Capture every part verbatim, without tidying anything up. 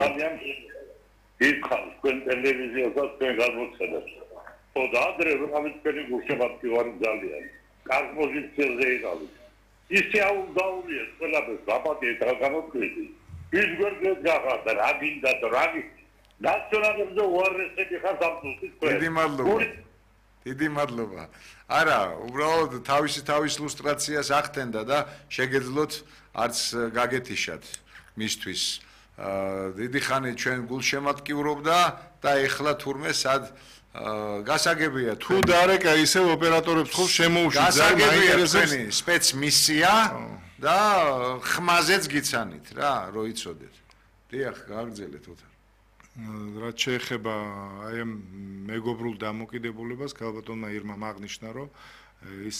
ძალიან იქხავს თქვენ ტელევიზიასაც თქვენ გამოცხადეთ. ხო და ადრე რამე თქვენი გულშემატკივარი ვარი ძალიან. კარგ პოზიციაზე იყავით. ისე აუგდაურიეთ ყველაფერს დაპატიეთ რა გამოთქვით. ის გვერდზე გახარდა რა გინდა და რა გინდა. ნაციონალიზმზე უარესები ხარ დამწუხდით თქვენ. დიდი მადლობა. დიდი მადლობა. არა, უბრალოდ თავისი თავის ილუსტრაციას ახდენდა და შეგეძლოთ არც გაგეთიშათ მისთვის. დიდი ხანი ჩვენ გულშემატკივრობდა და ეხლა თურმე სად გასაგებია თუ დარეკა ისევ ოპერატორებს ხო შემოუშვით გასაგებია თქვენი სპეცმისია და ხმაზეც გიცანით რა რო იცოდეთ. დიახ, გააგრძელეთ ოთარ. რაც შეეხება აი ამ მეგობრულ დამოკიდებულებას, ქალბატონმა ირმამ აღნიშნა, რომ ის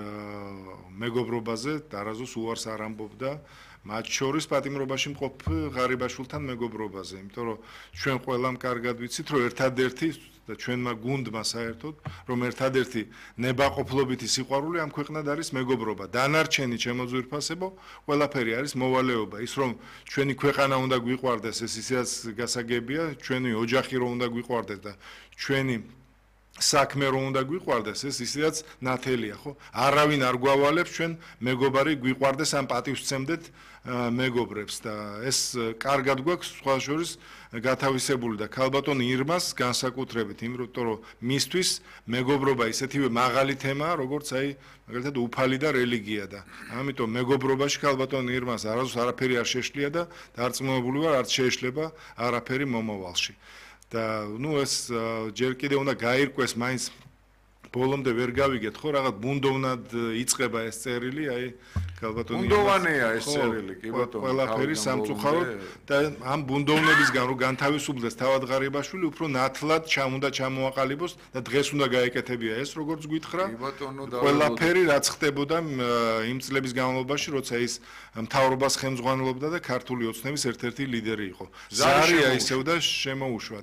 მეგობრობაზე არასდროს უარს არ ამბობდა, მათ შორის პატიმრობაში მყოფ ღარიბაშვილთან მეგობრობაზე, იმიტომ რომ ჩვენ ყველამ კარგად ვიცით, რომ ერთადერთი და ჩვენმა გუნდმა საერთოდ, რომ ერთადერთი ნებაყოფლობითი სიყვარული ამ ქვეყნად არის მეგობრობა. დანარჩენი ჩემო ძვირფასებო, ყველაფერი არის მოვალეობა. ის რომ ჩვენი ქვეყანა უნდა გვიყვარდეს, ეს ისეაც გასაგებია, ჩვენი ოჯახი რომ უნდა გვიყვარდეს და ჩვენი საქმე რომ უნდა გვიყვარდეს, ეს ისედაც ნათელია, ხო? არავინ არ გვავალებს ჩვენ მეგობარი გვიყვარდეს ამ პატივსცემდეთ მეგობრებს და ეს კარგად გვაქვს სხვა შორის გათავისებული და ქალბატონ ირმას განსაკუთრებით, იმიტომ რომ მისთვის მეგობრობა ისეთივე მაღალი თემაა, როგორც აი მაგალითად უფალი და რელიგია და ამიტომ მეგობრობაში ქალბატონ ირმას არასდროს არაფერი არ შეშლია და დარწმუნებული ვარ, არც შეეშლება არაფერი მომავალში. და ნუ ეს ჯერ კიდე უნდა გაირკვეს მაინც ბოლომდე ვერ გავიგეთ ხო რაღაც ბუნდოვნად იწება ეს წერილი აი ქალბატონი ბუნდოვანია ეს წერილი კი ბატონო ყველაფერი სამწუხაროდ და ამ ბუნდოვნებისგან რომ განთავისუფლდეს თავად ღარიბაშვილი უფრო ნათლად ჩამ უნდა ჩამოაყალიბოს და დღეს უნდა გაეკეთებია ეს როგორც გითხრა კი ბატონო და ყველაფერი რაც ხდებოდა იმ წლების განმავლობაში როცა ის მთავრობას ხელმძღვანელობდა და ქართული ოცნების ერთ-ერთი ლიდერი იყო ზარია ისევ და შემოუშვათ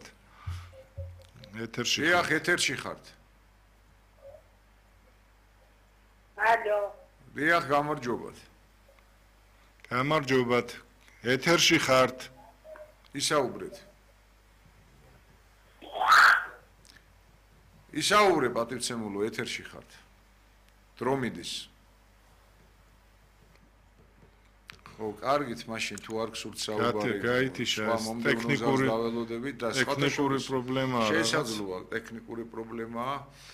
ეთერში დიახ ეთერში ხართ ალო დიახ გამარჯობათ გამარჯობათ ეთერში ხართ ისაუბრეთ ისაუბრე პატივცემულო ეთერში ხართ დრომიდის ხო კარგით მაშინ თუ არ გსურთ საუბარი გაითიშა ტექნიკური დაველოდებით და ტექნიკური პრობლემაა შესაძლოა ტექნიკური პრობლემაა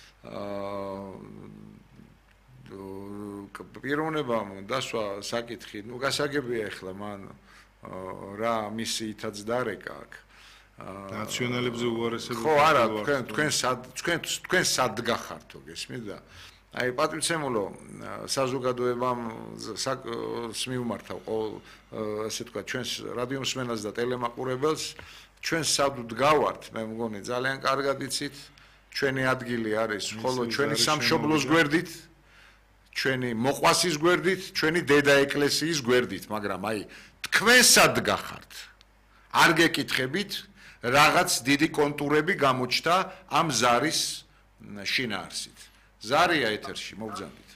პიროვნებამ დასვა საკითხი, ნუ გასაგებია ახლა მან რა მისიითაც დარეკა აქ. ნაციონალებზე უარესები ხო, არა, თქვენ თქვენ სად თქვენ თქვენ სად გახართო გესმით და აი პატივცემულო საზოგადოებამ მივმართავ ყოველ ასე თქვა ჩვენს რადიო მსმენელს და ტელემაყურებელს ჩვენ სად ვდგავართ მე მგონი ძალიან კარგად იცით ჩვენი ადგილი არის ხოლო ჩვენი სამშობლოს გვერდით ჩვენი მოყვასის გვერდით, ჩვენი დედა ეკლესიის გვერდით, მაგრამ აი თქვენ სად გახართ? არ გეკითხებით, რაღაც დიდი კონტურები გამოჩნდა ამ ზარის შინაარსით. ზარია ეთერში, მოგზავნით.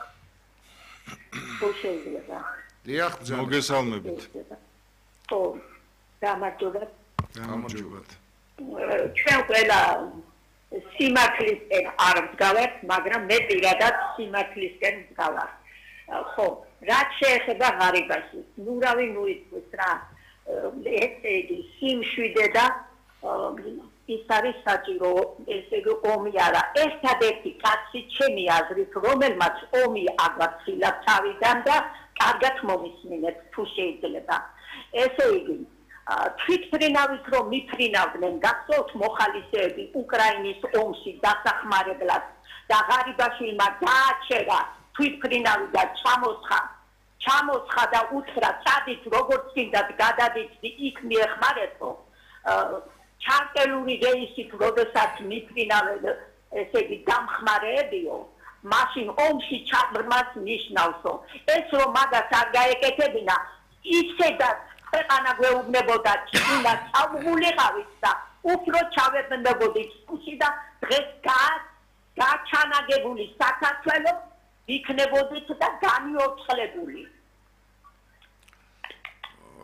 ხო შეიძლება. დიახ, მოგესალმებით. ხო, გამარჯობათ. გამარჯობათ. ჩვენ ყველა სიმართლისკენ არ ვდგავართ, მაგრამ მე პირადად სიმართლისკენ ვდგავარ. ხო, რაც შეეხება ღარიბაშვილს, ნუ რავი მოიწვევს რა. ესე იგი, სიმშვიდე და ის არის საჭირო, ესე იგი, ომი არა. ერთადერთი კაცი ჩემი აზრით, რომელმაც ომი აგვაცილა თავიდან და კარგად მომისმინეთ, თუ შეიძლება. ესე იგი, თვითფრინავის რომ მიფრინავდნენ გახსოვთ მოხალისეები უკრაინის ომში დასახმარებლად და ღარიბაშვილმა დააჩერა თვითფრინავი და ჩამოსხა ჩამოსხა და უთხრა წადით როგორც გინდათ გადადით იქ მიეხმარებო ჩარტელური რეისით როდესაც მიფრინავენ ესე იგი დამხმარეებიო მაშინ ომში ჩაბრმას ნიშნავსო ეს რომ მაგას არ გაეკეთებინა ისედაც ქვეყანა გვეუბნებოდა ჩინა წავღულიყავით და უფრო ჩავეპნდებოდით კუში და დღეს გაჩანაგებული საქართველო იქნებოდით და განიორცხლებული.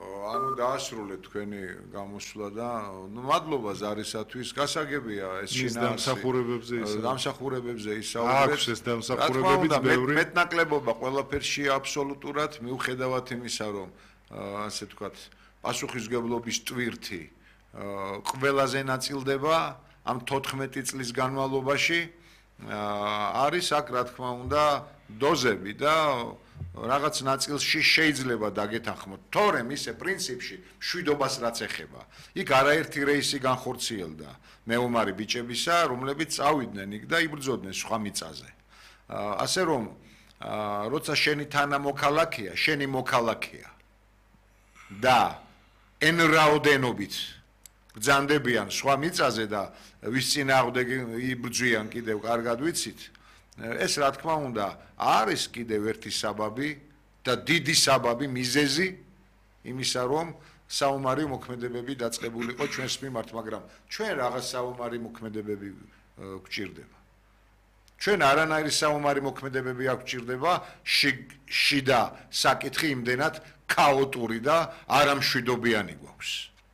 ანუ დაასრულეთ თქვენი გამოსვლა და ნუ მადლობა ზარისათვის. გასაგებია ეს შინაარსი. დამსახურებებზე ისა. დამსახურებებზე ისაუბრეთ. აქვს ეს დამსახურებებიც ბევრი. მეტნაკლებობა ყველაფერში აბსოლუტურად მიუხედავად იმისა, რომ ასე ვთქვათ, პასუხისმგებლობის ტვირთი ყველაზე ნაწილდება ამ თოთხმეტი წლის განმავლობაში არის აქ რა თქმა უნდა დოზები და რაღაც ნაწილში შეიძლება დაგეთანხმოთ, თორემ ისე პრინციპში მშვიდობას რაც ეხება. იქ არაერთი რეისი განხორციელდა მეომარი ბიჭებისა, რომლებიც წავიდნენ იქ და იბრძოდნენ სხვა მიწაზე. ასე რომ, როცა შენი თანამოქალაქეა, შენი მოქალაქეა და n რაოდენობით ბრძანდებიან სხვა მიწაზე და ვის წინააღმდეგ იბრძვიან კიდევ კარგად ვიცით. ეს რა თქმა უნდა არის კიდევ ერთი საბაბი და დიდი საბაბი მიზეზი იმისა რომ საომარი მოქმედებები დაწყებულიყო ჩვენს მიმართ, მაგრამ ჩვენ რაღაც საომარი მოქმედებები გვჭირდება. ჩვენ არანაირი საომარი მოქმედებები არ გვჭირდება, შიდა საკითხი იმდენად ქაოტური და არამშვიდობიანი გვაქვს.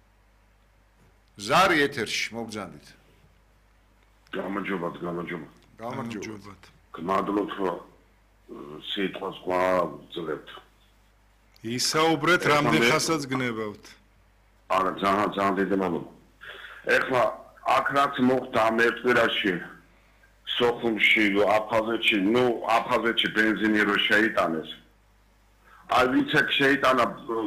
ზარი ეთერში მოგძანდით. გამარჯობათ, გამარჯობათ. გამარჯობათ. გმადლობთ რომ სიტყვას გვაძლევთ. ისაუბრეთ რამდენ ხანსაც გნებავთ. არა, ძალიან ძალიან დიდი მადლობა. ეხლა აქ რაც მოხდა მერწვერაში, სოხუმში, აფხაზეთში, ნუ აფხაზეთში ბენზინი რო შეიტანეს. აი ვიცით შეიტანა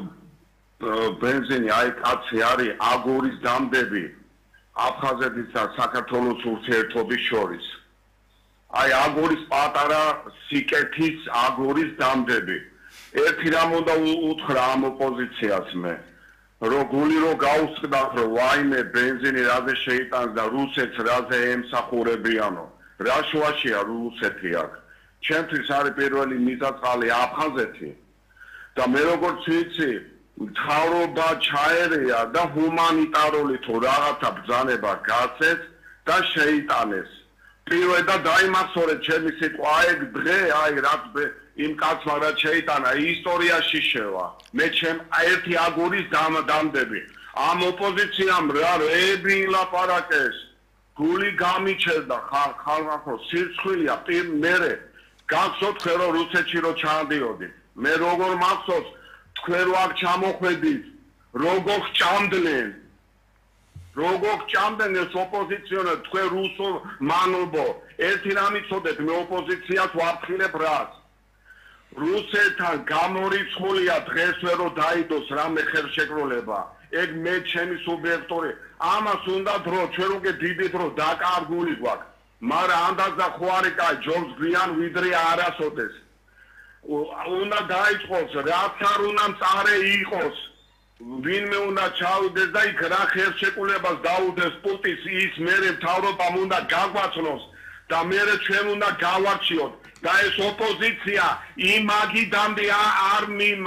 ბენზინი, აი კაცი არის აგურის დამდები აფხაზეთის და საქართველოს ურთიერთობის შორის. აი აგურის პატარა სიკეთის აგურის დამდები. ერთი რამ უნდა უთხრა ამ ოპოზიციას მე, რომ გული რო გაუსწრდათ, რომ ვაიმე ბენზინი რაზე შეიტანს და რუსეთს რაზე ემსახურებიანო. რა შუაშია რუსეთი აქ? ჩემთვის არის პირველი მიწა-წყალი აფხაზეთი და მე როგორც ვიცი, მთავრობა ჩაერეა და ჰუმანიტარული თუ რაღაცა ბრძანება გასცეს და შეიტანეს. პირველ და დაიმახსოვრეთ ჩემი სიტყვა, აი დღე, აი რაც იმ კაცმა რაც შეიტანა, ისტორიაში შევა. მე ჩემ ერთი აგურის დამდები. ამ ოპოზიციამ რა რები ლაპარაკეს. გული გამიჩერდა ხალხო, სირცხვილია მერე გახსოვთ თქვენ რომ რუსეთში რო ჩამდიოდით. მე როგორ მახსოვს თქვენ რო აქ ჩამოხვედით, როგორ ჭამდნენ. როგორ ჭამდნენ ეს ოპოზიციონერი თქვენ რუსო მანობო. ერთი რამ იცოდეთ, მე ოპოზიციას ვაფრთხილებ რას. რუსეთთან გამორიცხულია დღესვე რო დაიდოს რამე ხელშეკრულება. ეგ მე ჩემი სუბიექტური ამას უნდა დრო, ჩვენ უკვე დიდი დრო დაკარგული გვაქვს. მაგრამ ანდაზა ხო არის კაი, ჯობს გვიან ვიდრე არასოდეს. უნდა დაიწყოს, რაც არ უნდა მწარე იყოს. ვინმე უნდა ჩავიდეს და იქ რა ხელშეკრულებას დაუდეს პუტის ის მერე მთავრობამ უნდა გაგვაცნოს და მერე ჩვენ უნდა გავარჩიოთ. და ეს ოპოზიცია იმაგიდამდე არ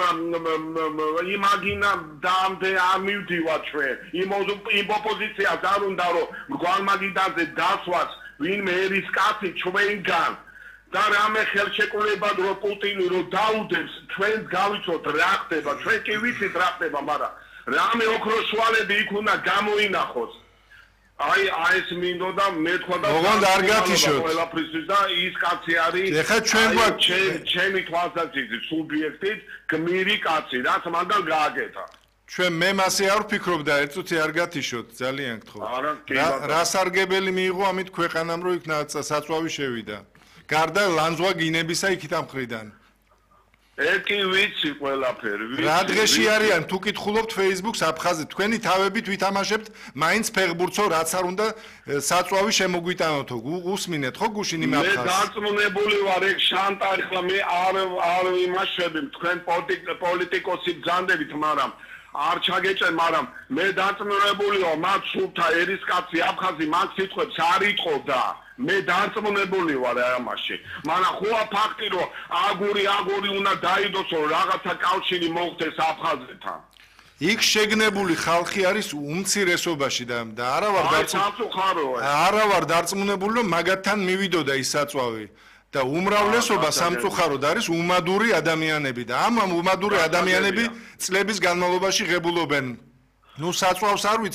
იმაგინამდე არ მივდივართ ჩვენ. იმ ოპოზიციას არ უნდა რომ მრგვალმაგიდანზე დასვას ვინმე ერის კაცი ჩვენგან და რამე ხელშეკრულება რო პუტინი რო დაუდებს ჩვენ გავიცოთ რა ხდება, ჩვენ კი ვიცით რა ხდება, მაგრამ რამე ოქროშვალები იქ უნდა გამოინახოს. აი აი ეს მინდოდა მე თქვა და ოღონდ არ გათიშოთ ყველაფრისთვის და ის კაცი არის ეხლა ჩვენ გვაქვს ჩემი თვალსაჩინო სუბიექტით გმირი კაცი რაც მანდან გააკეთა ჩვენ მე მასე არ ვფიქრობ და ერთ წუთი არ გათიშოთ ძალიან გთხოვ რა სარგებელი მიიღო ამით ქვეყანამ რო იქ საწვავი შევიდა გარდა ლანძღვა გინებისა იქით ამ მხრიდან ეკი ვიცი ყველაფერი ვიცი რა დღეში არიან თუ კითხულობთ Facebook-ს აფხაზეთ თქვენი თავებით ვითამაშებთ მაინც ფეხბურთო რაც არ უნდა საწვავი შემოგვიტანოთო უსმინეთ ხო გუშინ იმ აფხაზს მე დარწმუნებული ვარ ეგ შანტაჟი ხლა მე არ არ იმაშები თქვენ პოლიტიკოსი ბრძანდებით მაგრამ არ ჩაგეჭენ მაგრამ მე დარწმუნებული ვარ მათ სულთა ერისკაცი აფხაზი მათ სიტყვებს არ იტყოდა მე დარწმუნებული ვარ ამაში მაგრამ ხო ფაქტი რომ აგური აგური უნდა დაიდოს რომ რაღაცა კავშირი მოხდეს აფხაზეთთან იქ შეგნებული ხალხი არის უმცირესობაში და არა ვარ დარწმუნებული არა ვარ დარწმუნებული რომ მაგათთან მივიდოდა ის საწვავი და უმრავლესობა სამწუხაროდ არის უმადური ადამიანები და ამ უმადური ადამიანები წლების განმავლობაში ღებულობენ ნუ საწვავს არ ვიცი